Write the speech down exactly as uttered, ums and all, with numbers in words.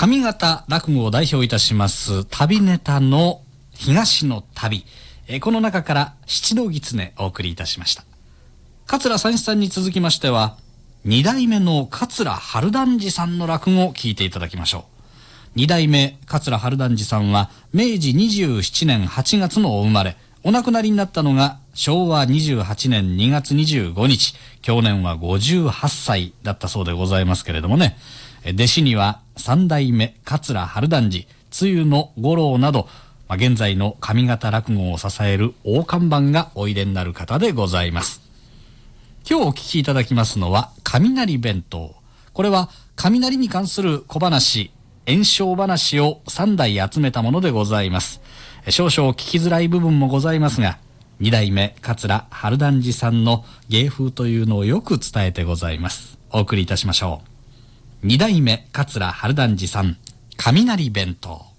上方落語を代表いたします旅ネタの東の旅、えー、この中から七の狐お送りいたしました。桂三枝さんに続きましては二代目の桂春団治さんの落語を聞いていただきましょう。二代目桂春団治さんは明治にじゅうななねんはちがつのお生まれ、お亡くなりになったのがしょうわにじゅうはちねんにがつにじゅうごにち、去年はごじゅうはっさいだったそうでございますけれどもね、弟子には三代目桂春団治、露の五郎など、まあ、現在の上方落語を支える大看板がおいでになる方でございます。今日お聞きいただきますのは雷弁当。これは雷に関する小話、演唱話をさんだい集めたものでございます。少々聞きづらい部分もございますが、二代目桂春団治さんの芸風というのをよく伝えてございます。お送りいたしましょう。二代目桂春団治さん、雷弁当。